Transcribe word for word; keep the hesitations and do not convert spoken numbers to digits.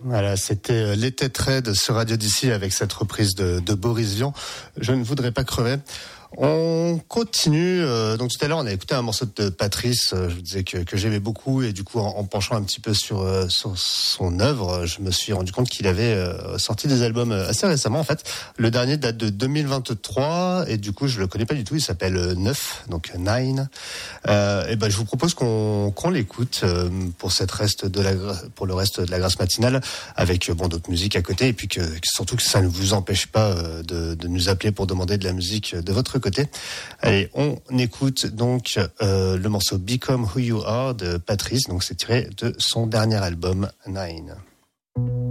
Voilà, c'était l'été trade sur Radio D'ici avec cette reprise de, de Boris Vian. Je ne voudrais pas crever. On continue. Euh, donc tout à l'heure, on a écouté un morceau de Patrice. Euh, je vous disais que, que j'aimais beaucoup et du coup, en, en penchant un petit peu sur, euh, sur son œuvre, je me suis rendu compte qu'il avait euh, sorti des albums assez récemment. En fait, le dernier date de deux mille vingt-trois et du coup, je le connais pas du tout. Il s'appelle neuf, donc Nine. Euh, et ben, je vous propose qu'on, qu'on l'écoute euh, pour cette reste de la pour le reste de la grâce matinale avec bon d'autres musiques à côté et puis que surtout que ça ne vous empêche pas euh, de, de nous appeler pour demander de la musique de votre côté. Allez, on écoute donc euh, le morceau Become Who You Are de Patrice. Donc c'est tiré de son dernier album Nine.